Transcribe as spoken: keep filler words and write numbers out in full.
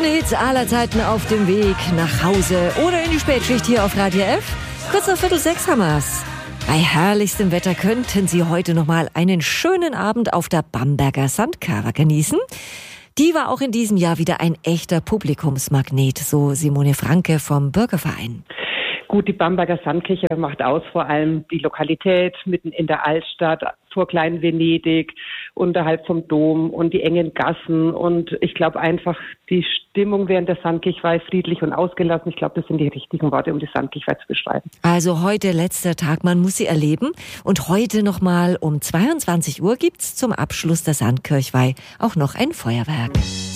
besten Hits aller Zeiten auf dem Weg nach Hause oder in die Spätschicht hier auf Radio F. Kurz nach Viertel sechs haben wir's. Bei herrlichstem Wetter könnten Sie heute noch mal einen schönen Abend auf der Bamberger Sandkarer genießen. Die war auch in diesem Jahr wieder ein echter Publikumsmagnet, so Simone Franke vom Bürgerverein. Gut, die Bamberger Sandkirche macht aus, vor allem die Lokalität mitten in der Altstadt, vor Klein-Venedig, unterhalb vom Dom und die engen Gassen. Und ich glaube einfach, die Stimmung während der Sandkirchweih friedlich und ausgelassen. Ich glaube, das sind die richtigen Worte, um die Sandkirchweih zu beschreiben. Also heute letzter Tag, man muss sie erleben. Und heute nochmal um zweiundzwanzig Uhr gibt's zum Abschluss der Sandkirchweih auch noch ein Feuerwerk.